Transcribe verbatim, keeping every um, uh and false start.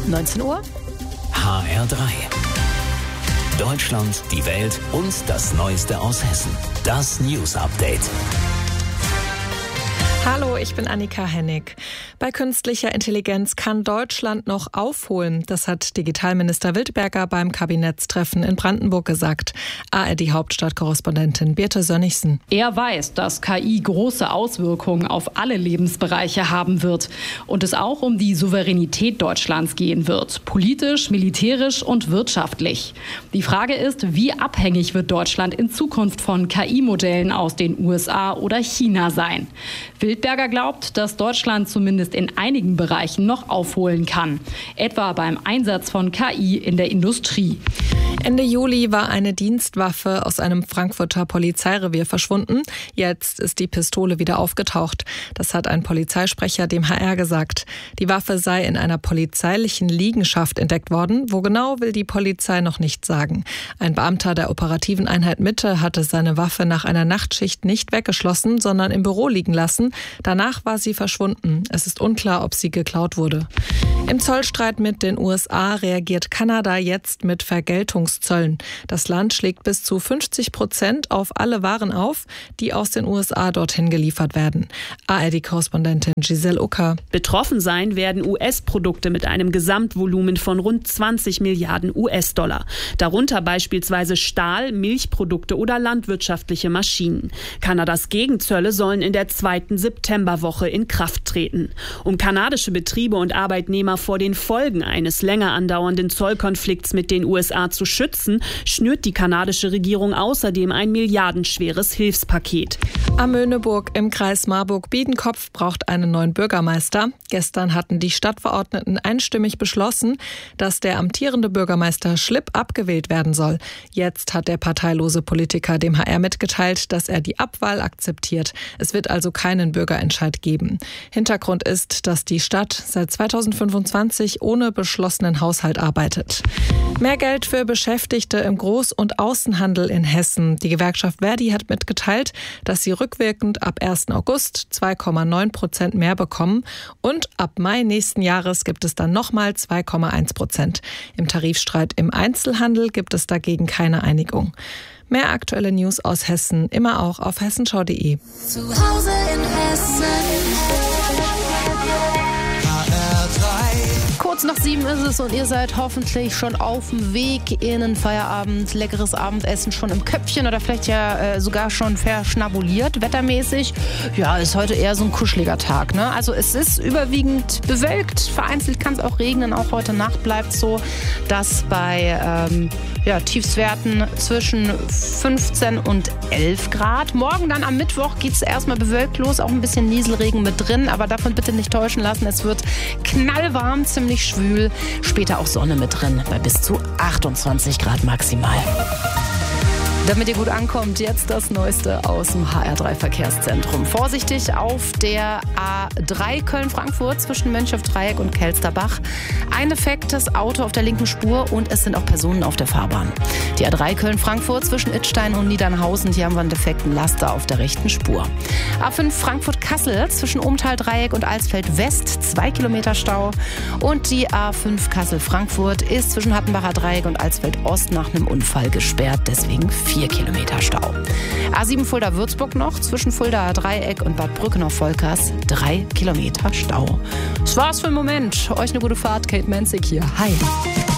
neunzehn Uhr. H R drei. Deutschland, die Welt und das Neueste aus Hessen. Das News Update. Hallo, ich bin Annika Hennig. Bei künstlicher Intelligenz kann Deutschland noch aufholen. Das hat Digitalminister Wildberger beim Kabinettstreffen in Brandenburg gesagt. A R D-Hauptstadtkorrespondentin Birte Sönnigsen. Er weiß, dass K I große Auswirkungen auf alle Lebensbereiche haben wird und es auch um die Souveränität Deutschlands gehen wird. Politisch, militärisch und wirtschaftlich. Die Frage ist, wie abhängig wird Deutschland in Zukunft von K I-Modellen aus den U S A oder China sein? Wildberger glaubt, dass Deutschland zumindest in einigen Bereichen noch aufholen kann. Etwa beim Einsatz von K I in der Industrie. Ende Juli war eine Dienstwaffe aus einem Frankfurter Polizeirevier verschwunden. Jetzt ist die Pistole wieder aufgetaucht. Das hat ein Polizeisprecher dem H R gesagt. Die Waffe sei in einer polizeilichen Liegenschaft entdeckt worden. Wo genau, will die Polizei noch nicht sagen. Ein Beamter der operativen Einheit Mitte hatte seine Waffe nach einer Nachtschicht nicht weggeschlossen, sondern im Büro liegen lassen. Danach war sie verschwunden. Es ist unklar, ob sie geklaut wurde. Im Zollstreit mit den U S A reagiert Kanada jetzt mit Vergeltungszöllen. Das Land schlägt bis zu fünfzig Prozent auf alle Waren auf, die aus den U S A dorthin geliefert werden. A R D-Korrespondentin Giselle Ucker. Betroffen sein werden U S-Produkte mit einem Gesamtvolumen von rund zwanzig Milliarden U S-Dollar. Darunter beispielsweise Stahl, Milchprodukte oder landwirtschaftliche Maschinen. Kanadas Gegenzölle sollen in der zweiten Septemberwoche in Kraft treten. Um kanadische Betriebe und Arbeitnehmer vor den Folgen eines länger andauernden Zollkonflikts mit den U S A zu schützen, schnürt die kanadische Regierung außerdem ein milliardenschweres Hilfspaket. Amöneburg im Kreis Marburg-Biedenkopf braucht einen neuen Bürgermeister. Gestern hatten die Stadtverordneten einstimmig beschlossen, dass der amtierende Bürgermeister Schlipp abgewählt werden soll. Jetzt hat der parteilose Politiker dem H R mitgeteilt, dass er die Abwahl akzeptiert. Es wird also keinen Bürgerentscheid geben. Hintergrund ist, dass die Stadt seit zweitausendfünfundzwanzig ohne beschlossenen Haushalt arbeitet. Mehr Geld für Beschäftigte im Groß- und Außenhandel in Hessen. Die Gewerkschaft Verdi hat mitgeteilt, dass sie rückwirkend ab ersten August zwei Komma neun Prozent mehr bekommen und ab Mai nächsten Jahres gibt es dann nochmal zwei Komma eins Prozent. Im Tarifstreit im Einzelhandel gibt es dagegen keine Einigung. Mehr aktuelle News aus Hessen immer auch auf hessenschau punkt de. Zu Hause in Hessen. Kurz nach sieben ist es und ihr seid hoffentlich schon auf dem Weg in den Feierabend. Leckeres Abendessen schon im Köpfchen oder vielleicht ja äh, sogar schon verschnabuliert. Wettermäßig, ja, ist heute eher so ein kuscheliger Tag, ne? Also es ist überwiegend bewölkt. Vereinzelt kann es auch regnen. Auch heute Nacht bleibt es so, dass bei ähm, ja, Tiefstwerten zwischen fünfzehn und elf Grad. Morgen dann am Mittwoch geht es erstmal bewölkt los. Auch ein bisschen Nieselregen mit drin. Aber davon bitte nicht täuschen lassen. Es wird knallwarm, ziemlich schwül. Später auch Sonne mit drin bei bis zu achtundzwanzig Grad maximal. Damit ihr gut ankommt, jetzt das Neueste aus dem H R drei Verkehrszentrum. Vorsichtig auf der A drei Köln-Frankfurt zwischen Mönchhoff-Dreieck und Kelsterbach. Ein defektes Auto auf der linken Spur und es sind auch Personen auf der Fahrbahn. Die A drei Köln-Frankfurt zwischen Idstein und Niedernhausen, hier haben wir einen defekten Laster auf der rechten Spur. A fünf Frankfurt-Kassel zwischen Ohmtal-Dreieck und Alsfeld-West, zwei Kilometer Stau. Und die A fünf Kassel-Frankfurt ist zwischen Hattenbacher Dreieck und Alsfeld-Ost nach einem Unfall gesperrt, deswegen vier Kilometer Stau. A sieben Fulda-Würzburg noch, zwischen Fuldaer Dreieck und Bad Brückenau-Volkers, drei Kilometer Stau. Das war's für den Moment. Euch eine gute Fahrt, Kate Menzig hier. Hi.